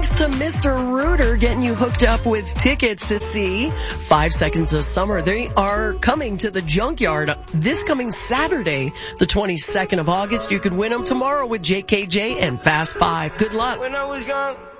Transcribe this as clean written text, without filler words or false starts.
thanks to Mr. Rooter getting you hooked up with tickets to see 5 Seconds of Summer. They are coming to the Junkyard this coming Saturday, the 22nd of August. You could win them tomorrow with JKJ and Fast Five. Good luck. When I was young.